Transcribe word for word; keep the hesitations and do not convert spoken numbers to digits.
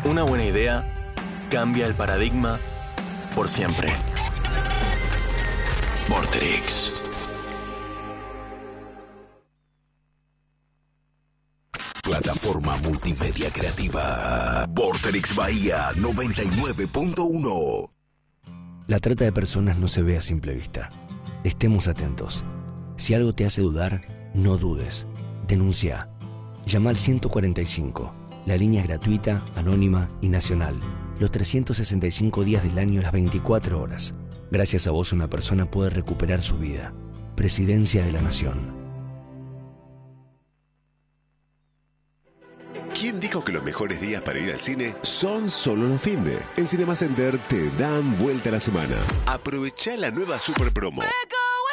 Una buena idea cambia el paradigma por siempre. Vorterix. Plataforma multimedia creativa. Vorterix Bahía noventa y nueve punto uno. La trata de personas no se ve a simple vista. Estemos atentos. Si algo te hace dudar, no dudes. Denuncia. Llama al ciento cuarenta y cinco. La línea es gratuita, anónima y nacional. Los trescientos sesenta y cinco días del año, las veinticuatro horas. Gracias a vos una persona puede recuperar su vida. Presidencia de la Nación. ¿Quién dijo que los mejores días para ir al cine son solo los finde? En Cinema Center te dan vuelta a la semana. Aprovecha la nueva super promo.